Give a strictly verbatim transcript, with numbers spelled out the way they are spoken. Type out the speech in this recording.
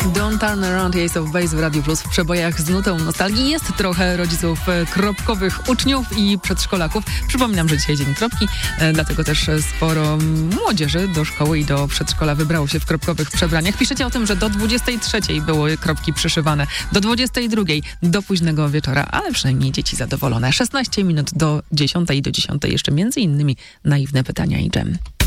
Don't Turn Around, Ace of Base w Radiu Plus w przebojach z nutą nostalgii. Jest trochę rodziców kropkowych uczniów i przedszkolaków. Przypominam, że dzisiaj dzień kropki, dlatego też sporo młodzieży do szkoły i do przedszkola wybrało się w kropkowych przebraniach. Piszecie o tym, że do dwudziestej trzeciej były kropki przyszywane, do dwudziestej drugiej, do późnego wieczora, ale przynajmniej dzieci zadowolone. szesnaście minut do dziesiątej i do dziesiątej jeszcze między innymi naiwne pytania i dżem.